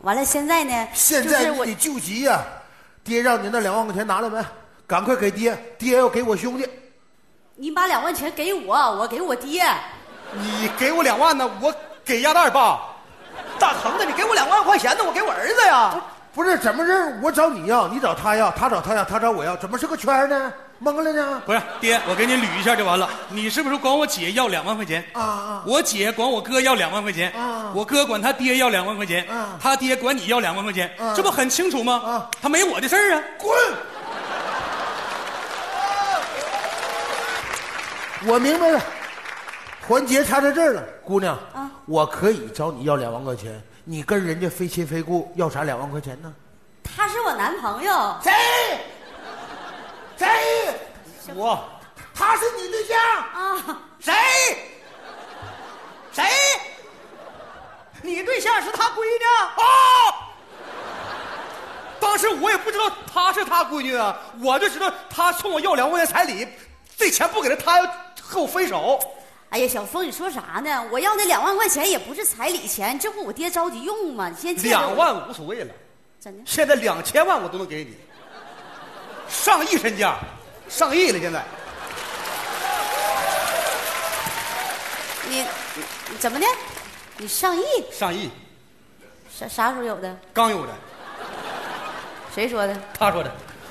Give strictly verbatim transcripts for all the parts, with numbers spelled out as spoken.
完了现在呢？ 现在你得救急呀、啊！爹让你那两万块钱拿来没？赶快给爹，爹要给我兄弟。 你把两万钱给我，我给我爹。 你给我两万呢，我给鸭蛋爸。 大疼的，你给我两万块钱呢，我给我儿子呀。 不是怎么是我找你要，你找他要，他找他要，他找我要，怎么是个圈呢？懵了呢？ 不是爹，我给你捋一下就完了。你是不是管我姐要两万块钱啊啊？ 我姐管我哥要两万块钱啊，我哥管他爹要两万块钱啊，他爹管你要两万块钱，这不很清楚吗？啊，他没我的事儿啊！ 滚！我明白了，环节差在这儿了，姑娘啊，我可以找你要两万块钱，你跟人家非亲非故，要啥两万块钱呢？ 他是我男朋友。 谁？谁？ 我。 他是你对象啊？ 谁？谁？你对象是他闺女啊？当时我也不知道他是他闺女啊，我就知道他冲我要两万块钱彩礼，这钱不给他，他要和我分手。 哎呀，小峰，你说啥呢？我要那两万块钱也不是彩礼钱，这不我爹着急用吗？你先借两万无所谓了， 真的？ 现在两千万我都能给你，上亿身价，上亿了现在。 你你怎么的？你上亿？ 上亿？ 啥啥时候有的？ 刚有的。 谁说的？ 他说的。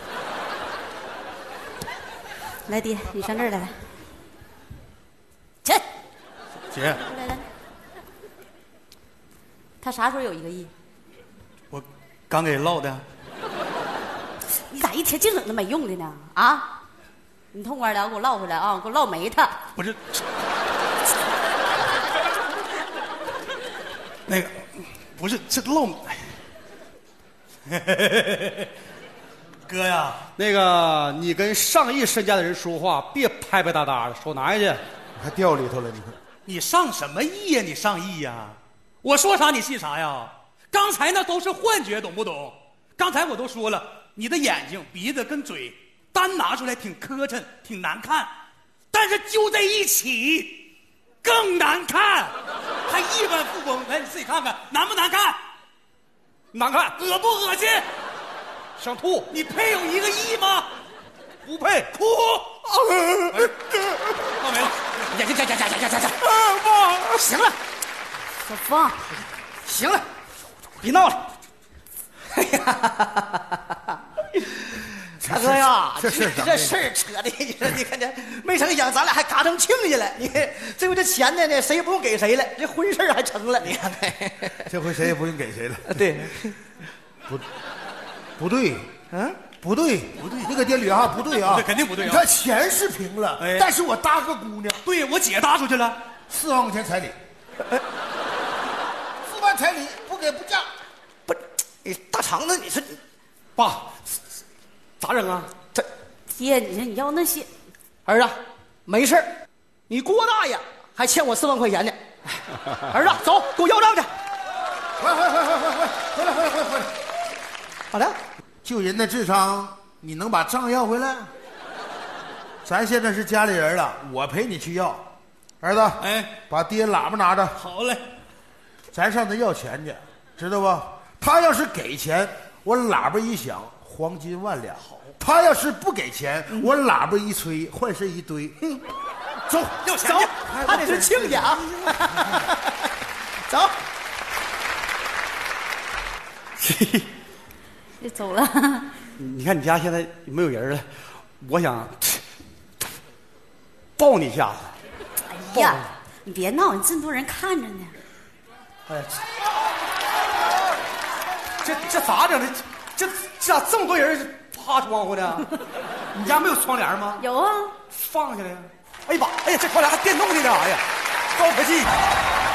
来，爹，你上这儿来来。去。 姐。 来来。他啥时候有一个亿？ 我刚给唠的。 你咋一天净整那没用的呢？啊！你痛快点，给我唠回来啊！给我唠没他。 不是。那个，不是这唠。哥呀， 那个你跟上亿身价的人说话，别拍拍搭搭的，手拿下去， 还掉里头了。你看， 你上什么亿呀？你上亿呀？我说啥你信啥呀？刚才那都是幻觉，懂不懂？刚才我都说了，你的眼睛、鼻子跟嘴单拿出来挺磕碜，挺难看，但是揪在一起更难看，还亿万富翁。来，你自己看看，难不难看？ 难看， 恶不恶心？ 想吐？ 你配有一个亿吗？ 不配， 哭！闹没了！ 呀呀呀呀呀呀呀呀！ 爸， 行了， 小峰， 行了，别闹了。哎呀，大哥呀， 这事这事儿扯的，你说你看这，没成想咱俩还嘎成亲去了。你看这回这钱呢，呢谁也不用给谁了，这婚事还成了。你看， 这回谁也不用给谁了。 对， 不，不对， 嗯， 不对，不对，你给爹捋哈，不对啊， 这肯定不对啊。 你看钱是平了， 哎， 但是我搭个姑娘， 对我姐搭出去了， 四万块钱彩礼，四万彩礼不给不嫁。 不，你大肠子，你说你， 爸，咋整啊？ 这爹，你说你要那些， 儿子，没事儿，你郭大爷还欠我四万块钱呢。儿子，走，给我要账去。 回回回回回回回来回来回来回来。 好的， 就人的智商，你能把账要回来？咱现在是家里人了，我陪你去要。儿子， 哎， 把爹喇叭拿着。 好嘞， 咱上他要钱去，知道不？他要是给钱，我喇叭一响，黄金万两；他要是不给钱，我喇叭一吹，坏事一堆。哼，走， 要钱走，他得是亲家啊。走。 就走了。 你看你家现在没有人了，我想抱你一下子。 哎呀，你别闹，你这么多人看着呢。 哎呀，这这咋整的？这这咋这么多人趴窗户呢？你家没有窗帘吗？ 有啊， 放下来呀！哎呀妈！哎呀，这窗帘还电动的呢！哎呀，高科技。